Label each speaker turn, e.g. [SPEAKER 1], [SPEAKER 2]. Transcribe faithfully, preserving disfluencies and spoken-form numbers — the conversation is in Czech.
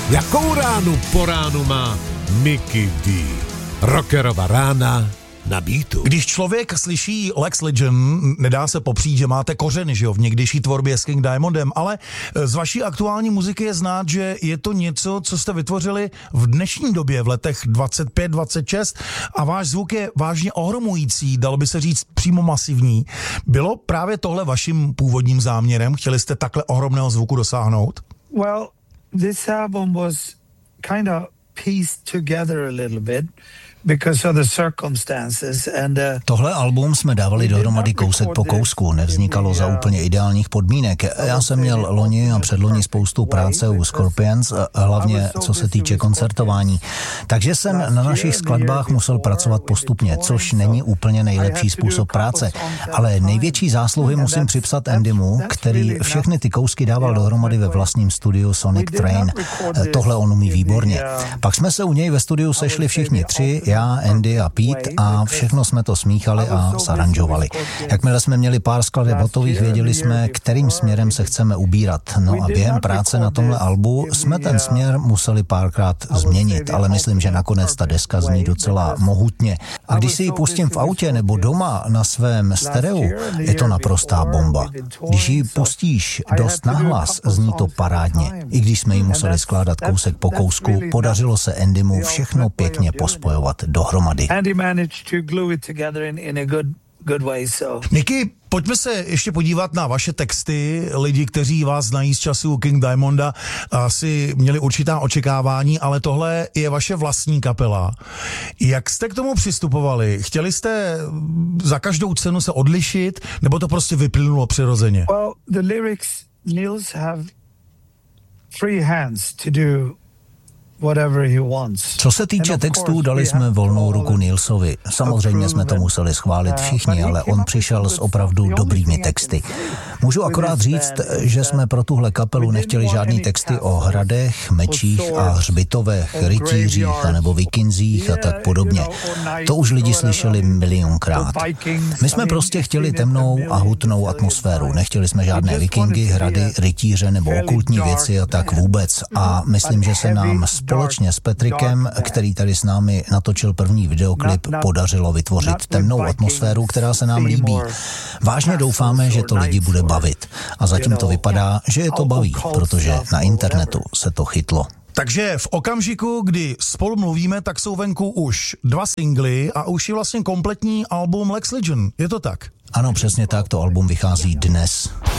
[SPEAKER 1] Jakou ránu po ránu má Mickey D? Rockerova rána na beatu.
[SPEAKER 2] Když člověk slyší Lex Legend, nedá se popřít, že máte kořeny, že jo, v někdejší tvorbě s King Diamondem, ale z vaší aktuální muziky je znát, že je to něco, co jste vytvořili v dnešní době, v letech dvacet pět dvacet šest a váš zvuk je vážně ohromující, dalo by se říct přímo masivní. Bylo právě tohle vaším původním záměrem? Chtěli jste takhle ohromného zvuku dosáhnout?
[SPEAKER 3] Well, this album was kind of pieced together a little bit because of the circumstances and uh,
[SPEAKER 4] Tohle album jsme dávali dohromady kousek po kousku, nevznikalo za úplně ideálních podmínek. Já jsem měl loni a předloni spoustu práce u Scorpions, hlavně co se týče koncertování. Takže jsem na našich skladbách musel pracovat postupně, což není úplně nejlepší způsob práce. Ale největší zásluhy musím připsat Andymu, který všechny ty kousky dával dohromady ve vlastním studiu Sonic Train. Tohle on umí výborně. Pak jsme se u něj ve studiu sešli všichni tři, já, Andy a Pete, a všechno jsme to smíchali a zaranžovali. Jakmile jsme měli pár skladeb hotových, věděli jsme, kterým směrem se chceme ubírat. No a během práce na tomhle albu jsme ten směr museli párkrát změnit, ale myslím, že nakonec ta deska zní docela mohutně. A když si ji pustím v autě nebo doma na svém stereu, je to naprostá bomba. Když ji pustíš dost nahlas, zní to parádně. I když jsme ji museli skládat kousek po kousku, podařilo se Andymu všechno pěkně pospojovat dohromady.
[SPEAKER 2] Mickey, pojďme se ještě podívat na vaše texty. Lidi, kteří vás znají z času King Diamonda, asi měli určitá očekávání, ale tohle je vaše vlastní kapela. Jak jste k tomu přistupovali? Chtěli jste za každou cenu se odlišit, nebo to prostě vyplynulo přirozeně?
[SPEAKER 3] Well, the lyrics, Nils have free hands to do whatever he wants.
[SPEAKER 4] Co se týče textů, dali jsme volnou ruku Nilsovi. Samozřejmě jsme to museli schválit všichni, ale on přišel s opravdu dobrými texty. Můžu akorát říct, že jsme pro tuhle kapelu nechtěli žádný texty o hradech, mečích a hřbitovech, rytířích nebo vikinzích a tak podobně. To už lidi slyšeli milionkrát. My jsme prostě chtěli temnou a hutnou atmosféru. Nechtěli jsme žádné vikingy, hrady, rytíře nebo okultní věci a tak vůbec. A myslím, že se nám společně s Petrikem, který tady s námi natočil první videoklip, podařilo vytvořit temnou atmosféru, která se nám líbí. Vážně doufáme, že to lidi bude bavit. A zatím to vypadá, že je to baví, protože na internetu se to chytlo.
[SPEAKER 2] Takže v okamžiku, kdy spolu mluvíme, tak jsou venku už dva singly a už je vlastně kompletní album Lex Legend. Je to tak?
[SPEAKER 4] Ano, přesně tak, to album vychází dnes.